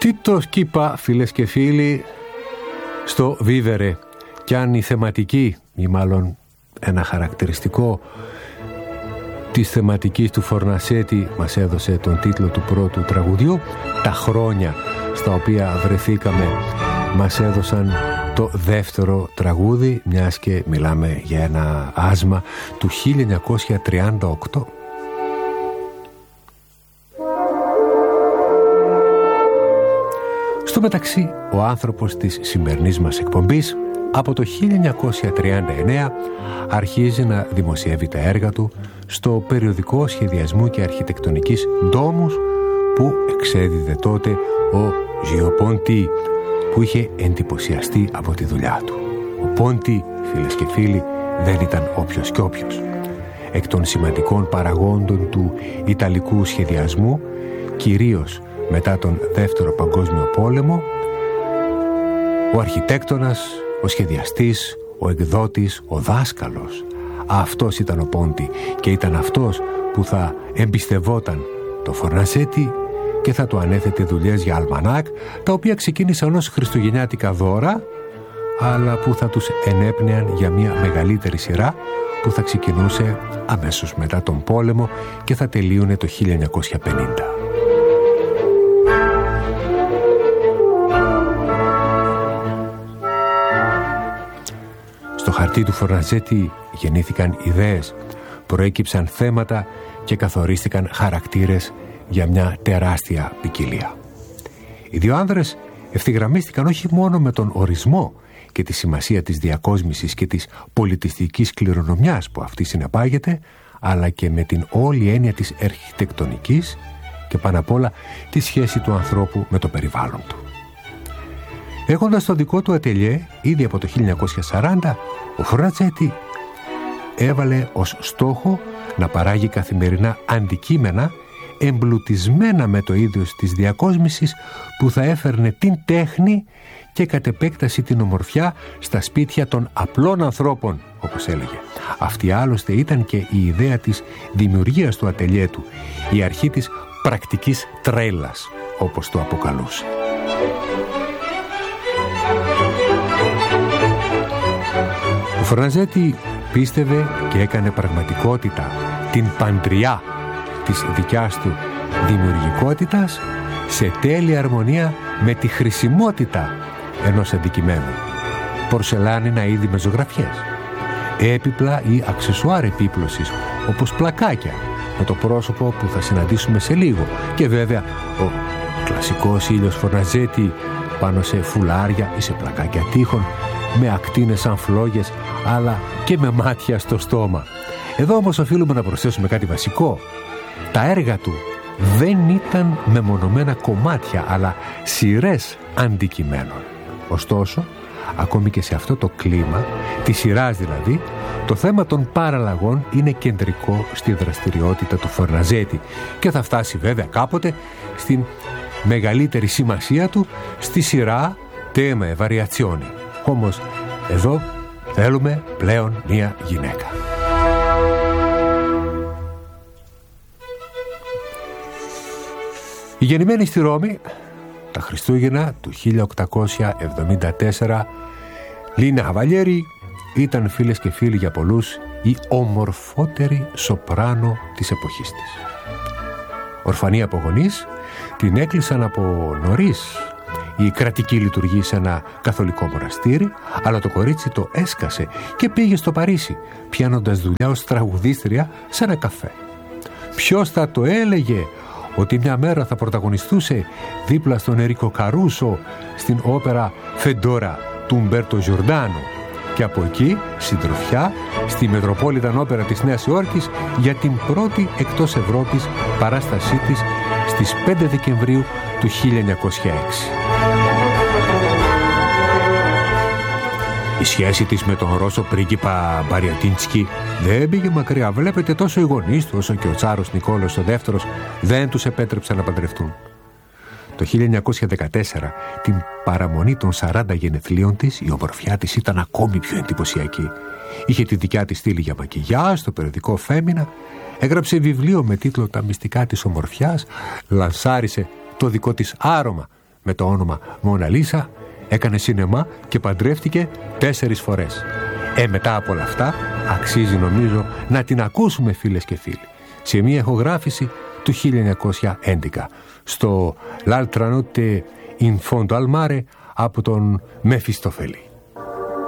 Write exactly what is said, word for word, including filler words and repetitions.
Τίτο Σκύπα, φίλες και φίλοι, στο Βίβερε. Κι αν η θεματική, ή μάλλον ένα χαρακτηριστικό της θεματικής του Φορνασέτη μας έδωσε τον τίτλο του πρώτου τραγουδιού, τα χρόνια στα οποία βρεθήκαμε μας έδωσαν το δεύτερο τραγούδι, μιας και μιλάμε για ένα άσμα του χίλια εννιακόσια τριάντα οκτώ. Στο μεταξύ, ο άνθρωπος της σημερινής μας εκπομπής από το χίλια εννιακόσια τριάντα εννέα αρχίζει να δημοσιεύει τα έργα του στο περιοδικό σχεδιασμού και αρχιτεκτονικής Ντόμους που εξέδιδε τότε ο Γιο Πόντι, που είχε εντυπωσιαστεί από τη δουλειά του. Ο Πόντι, φίλες και φίλοι, δεν ήταν όποιος και όποιος. Εκ των σημαντικών παραγόντων του Ιταλικού σχεδιασμού, κυρίως μετά τον Δεύτερο Παγκόσμιο Πόλεμο, ο αρχιτέκτονας, ο σχεδιαστής, ο εκδότης, ο δάσκαλος, αυτός ήταν ο Πόντι, και ήταν αυτός που θα εμπιστευόταν το Φορνασέτη και θα του ανέθετε δουλειές για αλμανάκ, τα οποία ξεκίνησαν ως χριστουγεννιάτικα δώρα, αλλά που θα τους ενέπνεαν για μια μεγαλύτερη σειρά που θα ξεκινούσε αμέσως μετά τον πόλεμο και θα τελείωνε το χίλια εννιακόσια πενήντα. Στο χαρτί του Φορνασέτη γεννήθηκαν ιδέες, προέκυψαν θέματα και καθορίστηκαν χαρακτήρες για μια τεράστια ποικιλία. Οι δύο άνδρες ευθυγραμμίστηκαν όχι μόνο με τον ορισμό και τη σημασία της διακόσμησης και της πολιτιστικής κληρονομιάς που αυτή συνεπάγεται, αλλά και με την όλη έννοια της αρχιτεκτονικής και πάνω απ' όλα τη σχέση του ανθρώπου με το περιβάλλον του. Έχοντας το δικό του ατελιέ ήδη από το χίλια εννιακόσια σαράντα, ο Φορνασέτη έβαλε ως στόχο να παράγει καθημερινά αντικείμενα εμπλουτισμένα με το είδος της διακόσμησης που θα έφερνε την τέχνη και κατ' επέκταση την ομορφιά στα σπίτια των απλών ανθρώπων, όπως έλεγε. Αυτή άλλωστε ήταν και η ιδέα της δημιουργίας του ατελιέ του, η αρχή της πρακτικής τρέλας, όπως το αποκαλούσε. Ο Φορνασέτη πίστευε και έκανε πραγματικότητα την παντριά της δικιάς του δημιουργικότητας σε τέλεια αρμονία με τη χρησιμότητα ενός αντικειμένου. Πορσελάνινα είδη με ζωγραφιές, έπιπλα ή αξεσουάρ επίπλωσης όπως πλακάκια με το πρόσωπο που θα συναντήσουμε σε λίγο, και βέβαια ο κλασικός ήλιος Φορνασέτη πάνω σε φουλάρια ή σε πλακάκια τείχων με ακτίνες σαν φλόγες, αλλά και με μάτια στο στόμα. Εδώ όμως οφείλουμε να προσθέσουμε κάτι βασικό. Τα έργα του δεν ήταν μεμονωμένα κομμάτια, αλλά σειρές αντικειμένων. Ωστόσο, ακόμη και σε αυτό το κλίμα, τη σειράς δηλαδή, το θέμα των παραλλαγών είναι κεντρικό στη δραστηριότητα του Φορνασέτη και θα φτάσει βέβαια κάποτε στην μεγαλύτερη σημασία του στη σειρά «Tema e variazioni». Όμως εδώ θέλουμε πλέον μία γυναίκα. Η γεννημένη στη Ρώμη τα Χριστούγεννα του χίλια οκτακόσια εβδομήντα τέσσερα, Λίνα Καβαλιέρη ήταν, φίλες και φίλοι, για πολλούς η ομορφότερη σοπράνο της εποχής της. Ορφανή από γονείς, την έκλεισαν από νωρίς η κρατική λειτουργή σε ένα καθολικό μοναστήρι, αλλά το κορίτσι το έσκασε και πήγε στο Παρίσι, πιάνοντας δουλειά ως τραγουδίστρια σε ένα καφέ. Ποιος θα το έλεγε ότι μια μέρα θα πρωταγωνιστούσε δίπλα στον Ερίκο Καρούσο στην όπερα «Φεντόρα» του Ουμπέρτο Γιορντάνο, και από εκεί συντροφιά στη Μετροπόλιταν Όπερα της Νέας Υόρκης για την πρώτη εκτός Ευρώπης παράστασή της στις πέντε Δεκεμβρίου του χίλια εννιακόσια έξι. Η σχέση της με τον Ρώσο πρίγκιπα Μπαριατίνσκι δεν πήγε μακριά. Βλέπετε, τόσο οι γονείς του όσο και ο Τσάρος Νικόλαος ο δεύτερος δεν τους επέτρεψαν να παντρευτούν. Το χίλια εννιακόσια δεκατέσσερα, την παραμονή των σαράντα γενεθλίων της, η ομορφιά της ήταν ακόμη πιο εντυπωσιακή. Είχε τη δικιά της στήλη για μακιγιάζ στο περιοδικό Φέμινα, έγραψε βιβλίο με τίτλο «Τα μυστικά της ομορφιάς», λανσάρισε το δικό της άρωμα με το όνομα Μόνα Λίσα, έκανε σινεμά και παντρεύτηκε τέσσερις φορές. Ε, μετά από όλα αυτά, αξίζει νομίζω να την ακούσουμε, φίλες και φίλοι, σε μια ηχογράφηση του χίλια εννιακόσια έντεκα, στο «L'altra notte in fondo al mare» από τον Μεφιστοφέλη.